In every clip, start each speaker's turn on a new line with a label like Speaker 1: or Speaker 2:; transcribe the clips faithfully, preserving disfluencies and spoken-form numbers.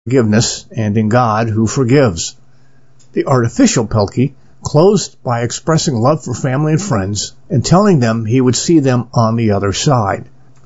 Speaker 1: forgiveness and in God who forgives. The artificial Pelkey closed by expressing love for family and friends and telling them he would see them on the other side.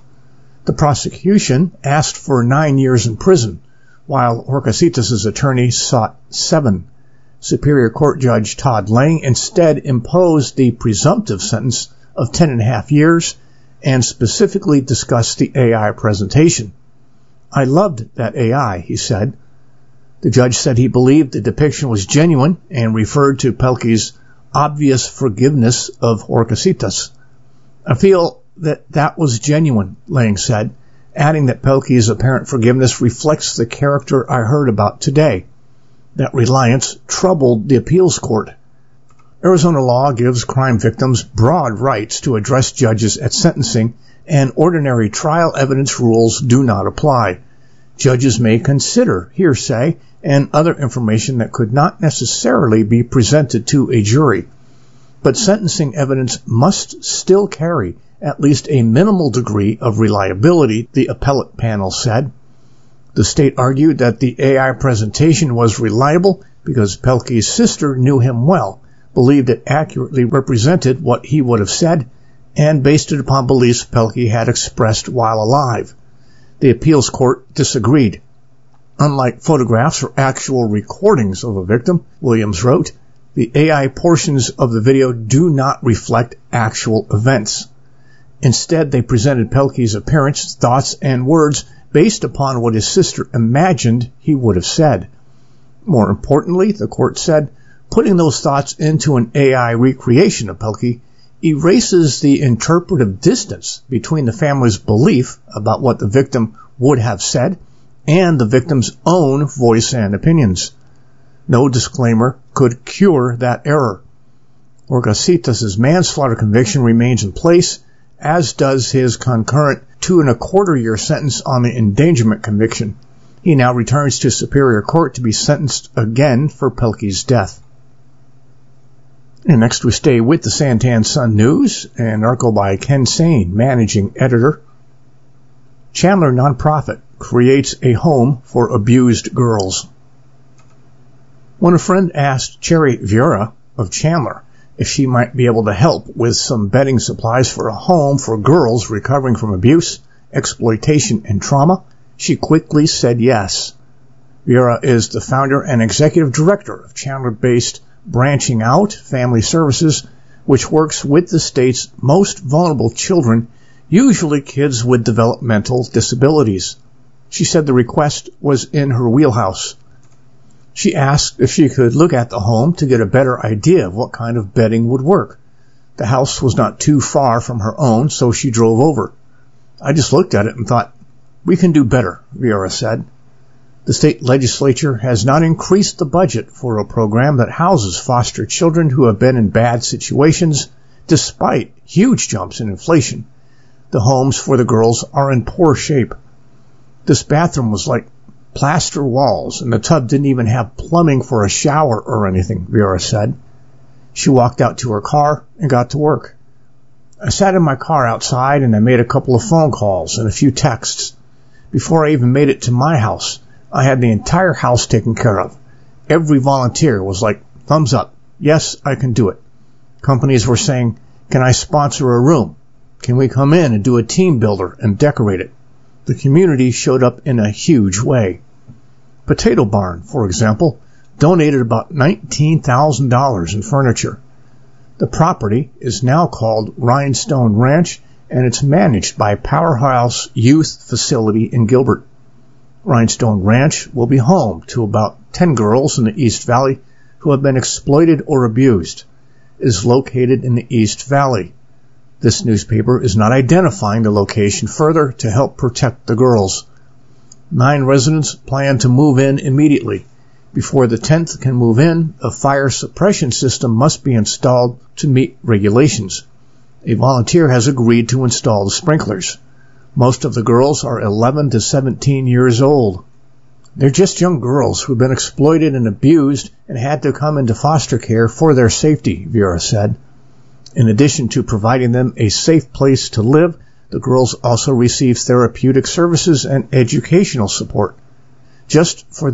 Speaker 1: The prosecution asked for nine years in prison, while Horcasitas' attorney sought seven. Superior Court Judge Todd Lang instead imposed the presumptive sentence of ten and a half years and specifically discussed the A I presentation. "I loved that A I," he said. The judge said he believed the depiction was genuine and referred to Pelkey's obvious forgiveness of Horcasitas. "I feel that that was genuine," Lang said, adding that Pelkey's apparent forgiveness reflects the character I heard about today. That reliance troubled the appeals court. Arizona law gives crime victims broad rights to address judges at sentencing, and ordinary trial evidence rules do not apply. Judges may consider hearsay and other information that could not necessarily be presented to a jury. But sentencing evidence must still carry at least a minimal degree of reliability, the appellate panel said. The state argued that the A I presentation was reliable because Pelkey's sister knew him well, believed it accurately represented what he would have said, and based it upon beliefs Pelkey had expressed while alive. The appeals court disagreed. Unlike photographs or actual recordings of a victim, Williams wrote, the A I portions of the video do not reflect actual events. Instead, they presented Pelkey's appearance, thoughts, and words based upon what his sister imagined he would have said. More importantly, the court said, putting those thoughts into an A I recreation of Pelkey erases the interpretive distance between the family's belief about what the victim would have said and the victim's own voice and opinions. No disclaimer could cure that error. Horcasitas' manslaughter conviction remains in place, as does his concurrent two and a quarter year sentence on the endangerment conviction. He now returns to Superior Court to be sentenced again for Pelkey's death. And next we stay with the Santan Sun News, an article by Ken Sane, managing editor. Chandler nonprofit creates a home for abused girls. When a friend asked Cherry Vieira of Chandler if she might be able to help with some bedding supplies for a home for girls recovering from abuse, exploitation, and trauma, she quickly said yes. Vieira is the founder and executive director of Chandler-based Branching Out Family Services, which works with the state's most vulnerable children, usually kids with developmental disabilities. She said the request was in her wheelhouse. She asked if she could look at the home to get a better idea of what kind of bedding would work. The house was not too far from her own, so she drove over. I just looked at it and thought, we can do better, Vieira said. The state legislature has not increased the budget for a program that houses foster children who have been in bad situations, despite huge jumps in inflation. The homes for the girls are in poor shape. This bathroom was like plaster walls, and the tub didn't even have plumbing for a shower or anything, Vieira said. She walked out to her car and got to work. I sat in my car outside and I made a couple of phone calls and a few texts. Before I even made it to my house, I had the entire house taken care of. Every volunteer was like, thumbs up. Yes, I can do it. Companies were saying, can I sponsor a room? Can we come in and do a team builder and decorate it? The community showed up in a huge way. Potato Barn, for example, donated about nineteen thousand dollars in furniture. The property is now called Rhinestone Ranch, and it's managed by Powerhouse Youth Facility in Gilbert. Rhinestone Ranch will be home to about ten girls in the East Valley who have been exploited or abused. It is located in the East Valley. This newspaper is not identifying the location further to help protect the girls. Nine residents plan to move in immediately. Before the tenth can move in, a fire suppression system must be installed to meet regulations. A volunteer has agreed to install the sprinklers. Most of the girls are eleven to seventeen years old. They're just young girls who've been exploited and abused and had to come into foster care for their safety, Vieira said. In addition to providing them a safe place to live, the girls also receive therapeutic services and educational support. just for